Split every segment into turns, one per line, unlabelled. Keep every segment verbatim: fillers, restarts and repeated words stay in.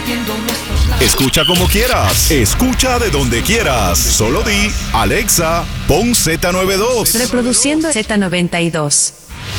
Escucha como quieras, escucha de donde quieras. Solo di, Alexa, pon Z noventa y dos.
Reproduciendo Z noventa y dos.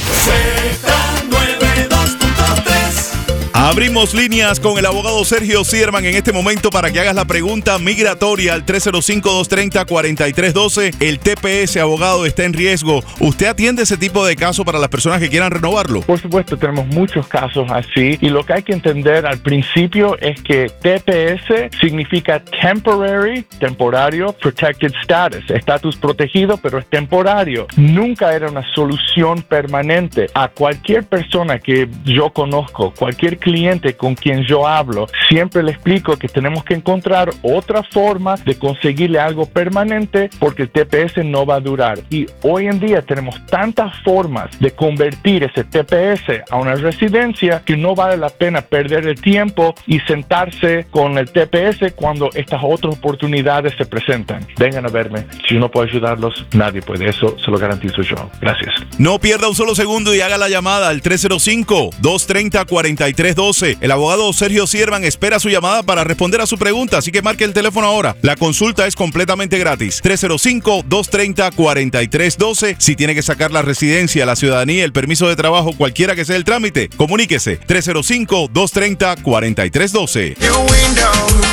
Z noventa y dos punto tres.
Abrimos líneas con el abogado Sergio Sierman en este momento para que hagas la pregunta migratoria al tres cero cinco, dos tres cero, cuatro tres uno dos. El T P S, abogado, está en riesgo. ¿Usted atiende ese tipo de casos para las personas que quieran renovarlo?
Por supuesto, tenemos muchos casos así, y lo que hay que entender al principio es que T P S significa Temporary, temporario, Protected Status, estatus protegido, pero es temporario. Nunca era una solución permanente. A cualquier persona que yo conozco, cualquier cliente con quien yo hablo, siempre le explico que tenemos que encontrar otra forma de conseguirle algo permanente, porque el T P S no va a durar. Y hoy en día tenemos tantas formas de convertir ese T P S a una residencia que no vale la pena perder el tiempo y sentarse con el T P S cuando estas otras oportunidades se presentan. Vengan a verme. Si uno puede ayudarlos, nadie puede. Eso se lo garantizo yo. Gracias.
No pierda un solo segundo y haga la llamada al tres cero cinco, dos tres cero, cuatro tres uno dos. El abogado Sergio Sierman espera su llamada para responder a su pregunta, así que marque el teléfono ahora. La consulta es completamente gratis. tres cero cinco, dos tres cero, cuatro tres uno dos. Si tiene que sacar la residencia, la ciudadanía, el permiso de trabajo, cualquiera que sea el trámite, comuníquese. tres cero cinco, dos tres cero, cuatro tres uno dos.
New window,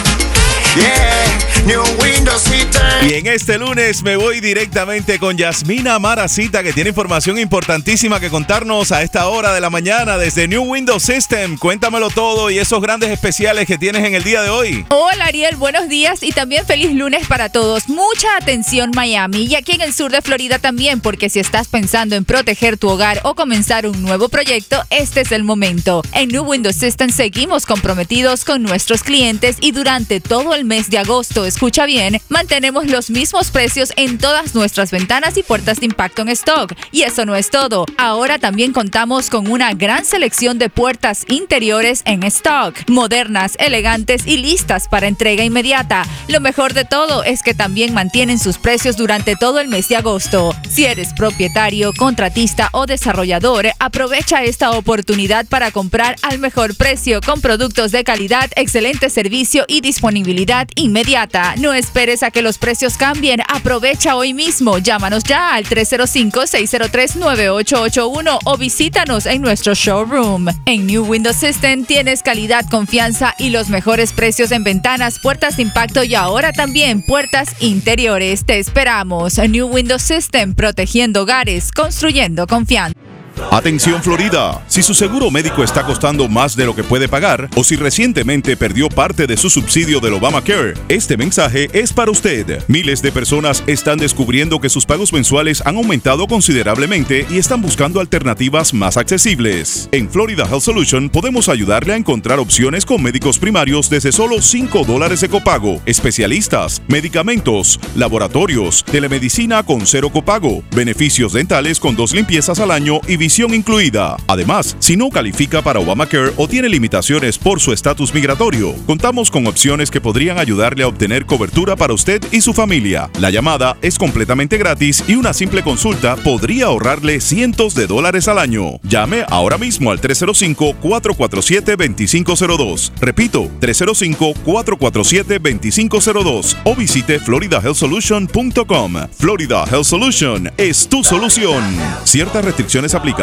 yeah, new window seater.
Y en este lunes me voy directamente con Yasmina Maracita, que tiene información importantísima que contarnos a esta hora de la mañana desde New Window System. Cuéntamelo todo y esos grandes especiales que tienes en el día de hoy.
Hola Ariel, buenos días y también feliz lunes para todos. Mucha atención Miami y aquí en el sur de Florida también, porque si estás pensando en proteger tu hogar o comenzar un nuevo proyecto, este es el momento. En New Window System seguimos comprometidos con nuestros clientes y durante todo el mes de agosto, escucha bien, mantenemos los mismos precios en todas nuestras ventanas y puertas de impacto en stock. Y eso no es todo. Ahora también contamos con una gran selección de puertas interiores en stock, modernas, elegantes y listas para entrega inmediata. Lo mejor de todo es que también mantienen sus precios durante todo el mes de agosto. Si eres propietario, contratista o desarrollador, aprovecha esta oportunidad para comprar al mejor precio con productos de calidad, excelente servicio y disponibilidad inmediata. No esperes a que los precios cambien. Aprovecha hoy mismo. Llámanos ya al tres cero cinco, seis cero tres, nueve ocho ocho uno o visítanos en nuestro showroom. En New Window System tienes calidad, confianza y los mejores precios en ventanas, puertas de impacto y ahora también puertas interiores. Te esperamos. New Window System, protegiendo hogares, construyendo confianza.
Atención Florida, si su seguro médico está costando más de lo que puede pagar o si recientemente perdió parte de su subsidio del Obamacare, este mensaje es para usted. Miles de personas están descubriendo que sus pagos mensuales han aumentado considerablemente y están buscando alternativas más accesibles. En Florida Health Solution podemos ayudarle a encontrar opciones con médicos primarios desde solo cinco dólares de copago, especialistas, medicamentos, laboratorios, telemedicina con cero copago, beneficios dentales con dos limpiezas al año y visión incluida. Además, si no califica para Obamacare o tiene limitaciones por su estatus migratorio, contamos con opciones que podrían ayudarle a obtener cobertura para usted y su familia. La llamada es completamente gratis y una simple consulta podría ahorrarle cientos de dólares al año. Llame ahora mismo al tres cero cinco, cuatro cuatro siete, dos cinco cero dos. Repito, tres cero cinco, cuatro cuatro siete, dos cinco cero dos o visite florida health solution punto com. Florida Health Solution es tu solución. Ciertas restricciones aplican.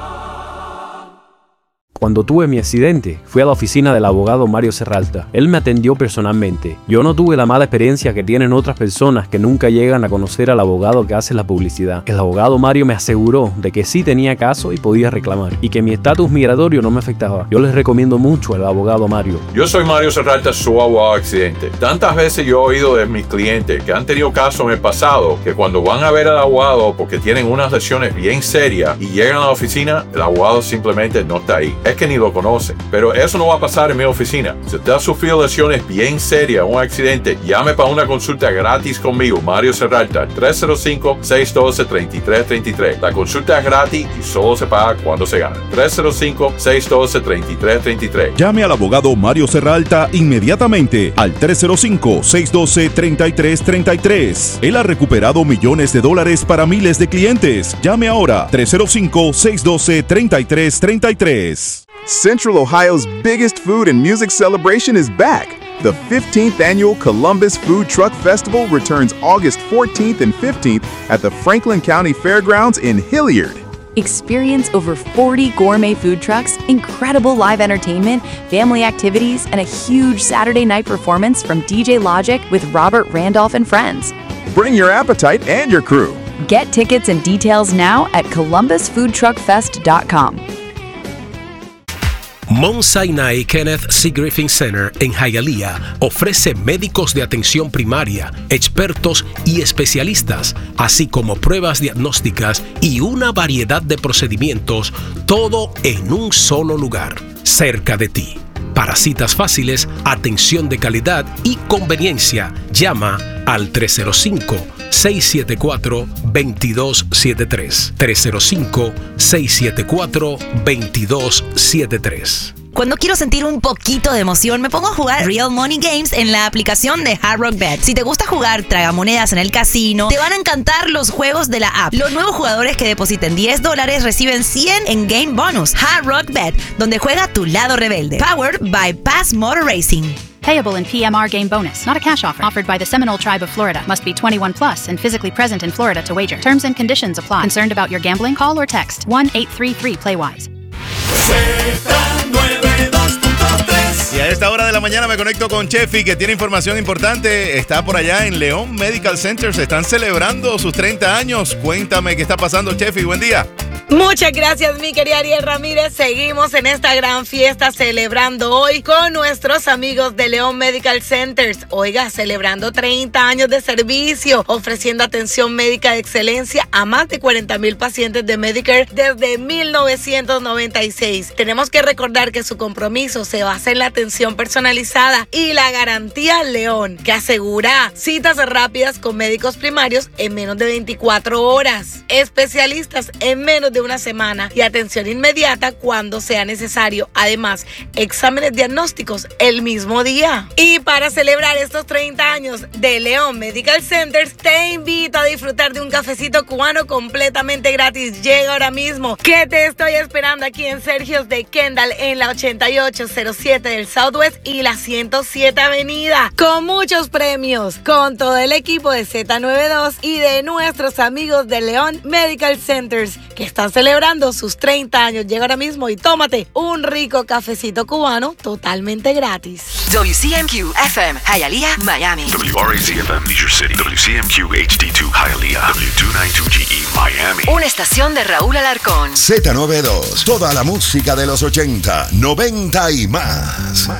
Cuando tuve mi accidente, fui a la oficina del abogado Mario Serralta. Él me atendió personalmente. Yo no tuve la mala experiencia que tienen otras personas que nunca llegan a conocer al abogado que hace la publicidad. El abogado Mario me aseguró de que sí tenía caso y podía reclamar, y que mi estatus migratorio no me afectaba. Yo les recomiendo mucho al abogado Mario.
Yo soy Mario Serralta, su abogado accidente. Tantas veces yo he oído de mis clientes que han tenido casos en el pasado, que cuando van a ver al abogado porque tienen unas lesiones bien serias y llegan a la oficina, el abogado simplemente no está ahí. Es que ni lo conocen. Pero eso no va a pasar en mi oficina. Si usted ha sufrido lesiones bien serias, un accidente, llame para una consulta gratis conmigo, Mario Serralta, tres cero cinco, seis uno dos, tres tres tres tres. La consulta es gratis y solo se paga cuando se gana. tres cero cinco, seis uno dos, tres tres tres tres.
Llame al abogado Mario Serralta inmediatamente al tres cero cinco, seis uno dos, tres tres tres tres. Él ha recuperado millones de dólares para miles de clientes. Llame ahora tres cero cinco, seis uno dos, tres tres tres tres.
Central Ohio's biggest food and music celebration is back. The fifteenth Annual Columbus Food Truck Festival returns August fourteenth and fifteenth at the Franklin County Fairgrounds in Hilliard.
Experience over forty gourmet food trucks, incredible live entertainment, family activities, and a huge Saturday night performance from D J Logic with Robert Randolph and friends.
Bring your appetite and your crew.
Get tickets and details now at columbus food truck fest dot com.
Mount Sinai Kenneth C. Griffin Center en Hialeah ofrece médicos de atención primaria, expertos y especialistas, así como pruebas diagnósticas y una variedad de procedimientos, todo en un solo lugar, cerca de ti. Para citas fáciles, atención de calidad y conveniencia, llama al tres cero cinco, seis siete cuatro, dos dos siete tres. tres cero cinco, seis siete cuatro, dos dos siete tres.
Cuando quiero sentir un poquito de emoción, me pongo a jugar Real Money Games en la aplicación de Hard Rock Bet. Si te gusta jugar tragamonedas en el casino, te van a encantar los juegos de la app. Los nuevos jugadores que depositen diez dólares reciben cien en Game Bonus. Hard Rock Bet, donde juega tu lado rebelde. Powered by Pass Motor Racing.
Payable in P M R Game Bonus, not a cash offer. Offered by the Seminole Tribe of Florida. Must be twenty-one plus and physically present in Florida to wager. Terms and conditions apply. Concerned about your gambling? Call or text one eight three three play wise.
Y a esta hora de la mañana me conecto con Chefi, que tiene información importante. Está por allá en León Medical Center. Se están celebrando sus treinta años. Cuéntame qué está pasando, Chefi. Buen día.
Muchas gracias, mi querida Ariel Ramírez. Seguimos en esta gran fiesta celebrando hoy con nuestros amigos de León Medical Centers. Oiga, celebrando treinta años de servicio, ofreciendo atención médica de excelencia a más de cuarenta mil pacientes de Medicare desde mil novecientos noventa y seis. Tenemos que recordar que su compromiso se basa en la atención personalizada y la garantía León, que asegura citas rápidas con médicos primarios en menos de veinticuatro horas, especialistas en menos de una semana y atención inmediata cuando sea necesario. Además, exámenes diagnósticos el mismo día. Y para celebrar estos treinta años de León Medical Centers, te invito a disfrutar de un cafecito cubano completamente gratis. Llega ahora mismo, que te estoy esperando aquí en Sergio's de Kendall en la ochenta y ocho cero siete del Southwest y la ciento siete Avenida, con muchos premios, con todo el equipo de Z noventa y dos y de nuestros amigos de León Medical Centers, que están celebrando sus treinta años. Llega ahora mismo y tómate un rico cafecito cubano totalmente gratis.
W C M Q F M, Hialeah, Miami.
W R A Z F M, Leisure City. W C M Q H D dos, Hialeah. W doscientos noventa y dos G E, Miami.
Una estación de Raúl Alarcón.
Z noventa y dos, toda la música de los ochenta, noventa y más.